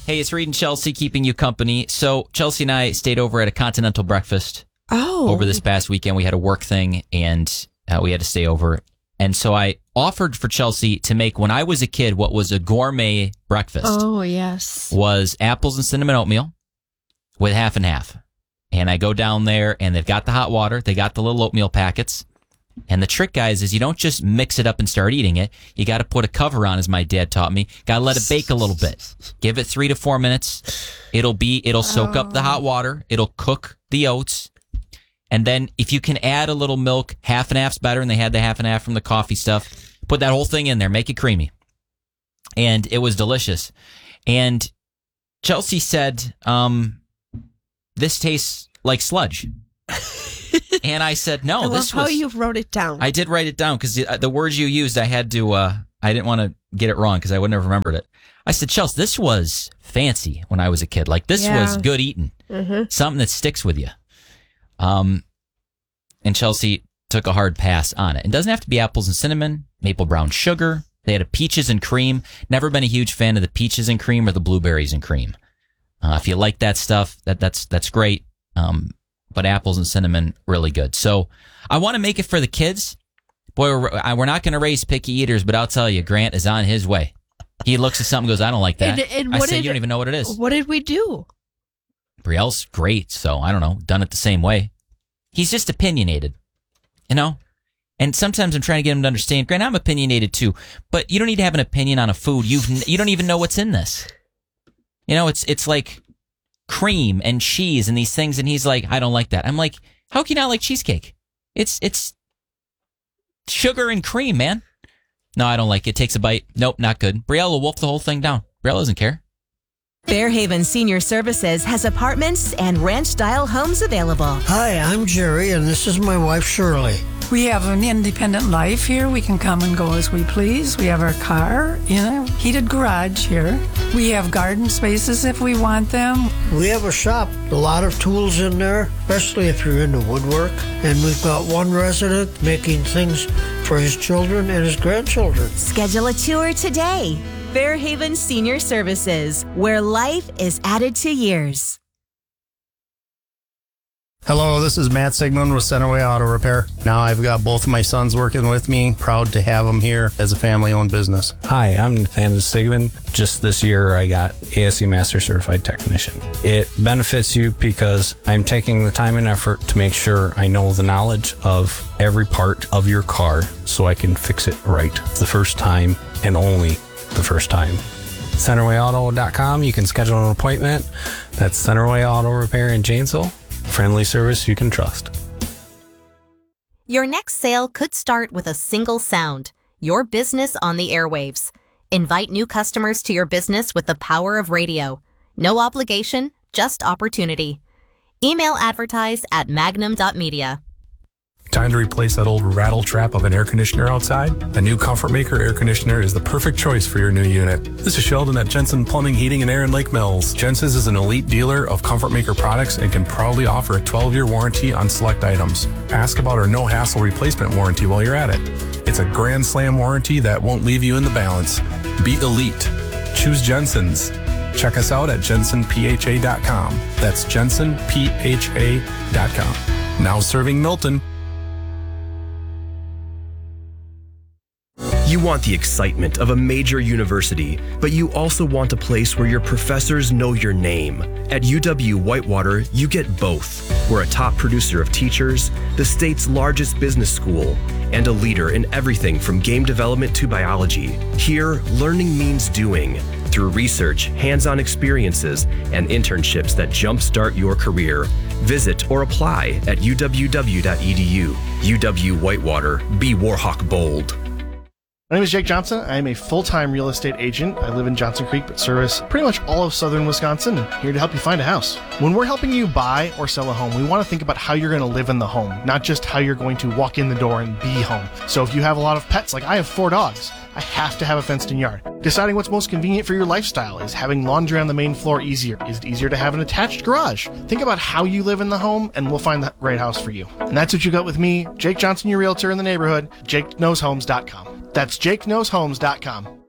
Hey, it's Reed and Chelsea keeping you company. So Chelsea and I stayed over at a continental breakfast over this past weekend. We had a work thing, and we had to stay over. And so I offered for Chelsea to make, when I was a kid, what was a gourmet breakfast. Oh, yes. Was apples and cinnamon oatmeal with half and half. And I go down there, and they've got the hot water. They got the little oatmeal packets. And the trick, guys, is you don't just mix it up and start eating it. You got to put a cover on, as my dad taught me. Got to let it bake a little bit. Give it 3 to 4 minutes. It'll soak up the hot water. It'll cook the oats. And then if you can add a little milk, half and half's better. And they had the half and half from the coffee stuff. Put that whole thing in there. Make it creamy. And it was delicious. And Chelsea said, this tastes like sludge. And I said, no, I love how you wrote it down. I did write it down because the words you used, I had to, I didn't want to get it wrong because I wouldn't have remembered it. I said, Chelsea, this was fancy when I was a kid. Like, this was good eating. Mm-hmm. Something that sticks with you. And Chelsea took a hard pass on it. It doesn't have to be apples and cinnamon, maple brown sugar. They had a peaches and cream. Never been a huge fan of the peaches and cream or the blueberries and cream. If you like that stuff, that's great. But apples and cinnamon, really good. So I want to make it for the kids. Boy, we're not going to raise picky eaters, but I'll tell you, Grant is on his way. He looks at something and goes, I don't like that. I say, you don't even know what it is. What did we do? Brielle's great, so I don't know, done it the same way. He's just opinionated, you know? And sometimes I'm trying to get him to understand, Grant, I'm opinionated too, but you don't need to have an opinion on a food. You don't even know what's in this. You know, it's like cream and cheese and these things, and he's like, I don't like that. I'm like, how can you not like cheesecake? It's sugar and cream, man. No, I don't like it. Takes a bite. Nope, not good. Brielle will wolf the whole thing down. Brielle doesn't care. Fairhaven Senior Services has apartments and ranch-style homes available. Hi, I'm Jerry, and this is my wife, Shirley. We have an independent life here. We can come and go as we please. We have our car in a heated garage here. We have garden spaces if we want them. We have a shop, a lot of tools in there, especially if you're into woodwork. And we've got one resident making things for his children and his grandchildren. Schedule a tour today. Fairhaven Senior Services, where life is added to years. Hello, this is Matt Sigmund with Centerway Auto Repair. Now I've got both of my sons working with me. Proud to have them here as a family-owned business. Hi, I'm Nathaniel Sigmund. Just this year, I got ASE Master Certified Technician. It benefits you because I'm taking the time and effort to make sure I know the knowledge of every part of your car so I can fix it right the first time and only the first time. CenterwayAuto.com, you can schedule an appointment. That's Centerway Auto Repair in Janesville. Friendly service you can trust. Your next sale could start with a single sound, your business on the airwaves. Invite new customers to your business with the power of radio. No obligation, just opportunity. Email advertise at magnum.media. Time to replace that old rattle trap of an air conditioner outside? A new Comfort Maker air conditioner is the perfect choice for your new unit. This is Sheldon at Jensen Plumbing, Heating and Air in Lake Mills. Jensen's is an elite dealer of Comfort Maker products and can proudly offer a 12-year warranty on select items. Ask about our no-hassle replacement warranty while you're at it. It's a grand slam warranty that won't leave you in the balance. Be elite. Choose Jensen's. Check us out at jensenpha.com. That's jensenpha.com. Now serving Milton. You want the excitement of a major university, but you also want a place where your professors know your name. At UW-Whitewater, you get both. We're a top producer of teachers, the state's largest business school, and a leader in everything from game development to biology. Here, learning means doing, through research, hands-on experiences, and internships that jumpstart your career. Visit or apply at uww.edu. UW-Whitewater, be Warhawk bold. My name is Jake Johnson. I am a full-time real estate agent. I live in Johnson Creek, but service pretty much all of southern Wisconsin, and here to help you find a house. When we're helping you buy or sell a home, we want to think about how you're going to live in the home, not just how you're going to walk in the door and be home. So if you have a lot of pets, like I have 4 dogs, I have to have a fenced-in yard. Deciding what's most convenient for your lifestyle. Is having laundry on the main floor easier? Is it easier to have an attached garage? Think about how you live in the home, and we'll find the right house for you. And that's what you got with me, Jake Johnson, your realtor in the neighborhood, JakeKnowsHomes.com. That's JakeKnowsHomes.com.